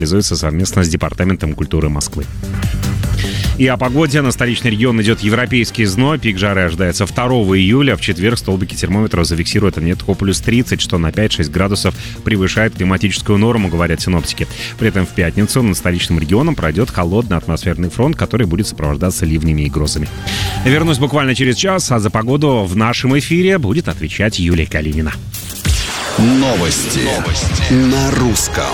реализуется совместно с Департаментом культуры Москвы. И о погоде. На столичный регион идет европейский зной. Пик жары ожидается 2 июля. В четверг столбики термометра зафиксируют отметку плюс 30, что на 5-6 градусов превышает климатическую норму, говорят синоптики. При этом в пятницу над столичным регионом пройдет холодный атмосферный фронт, который будет сопровождаться ливнями и грозами. Вернусь буквально через час, а за погоду в нашем эфире будет отвечать Юлия Калинина. Новости на русском.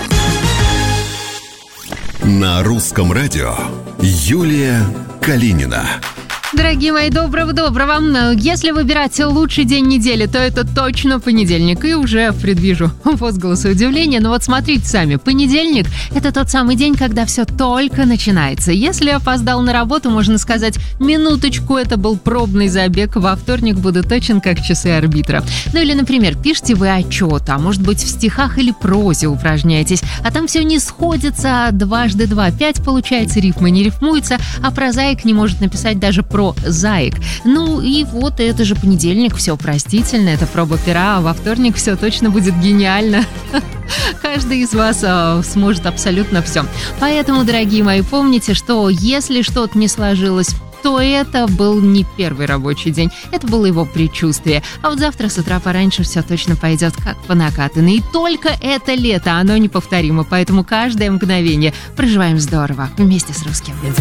На русском радио Юлия Калинина. Дорогие мои, доброго. Если выбирать лучший день недели, то это точно понедельник. И уже предвижу возгласы удивления. Но вот смотрите сами, понедельник – это тот самый день, когда все только начинается. Если опоздал на работу, можно сказать, минуточку, это был пробный забег. Во вторник буду точен, как часы арбитра. Ну или, например, пишите вы отчет, а может быть в стихах или прозе упражняетесь, а там все не сходится, а 2 × 2 = 5 получается, рифмы не рифмуются, а прозаик не может написать даже про заик. Ну и вот это же понедельник, все простительно, это проба пера, а во вторник все точно будет гениально. Каждый из вас сможет абсолютно все. Поэтому, дорогие мои, помните, что если что-то не сложилось, то это был не первый рабочий день, это было его предчувствие. А вот завтра с утра пораньше все точно пойдет как по накатанной. И только это лето, оно неповторимо, поэтому каждое мгновение проживаем здорово вместе с русским.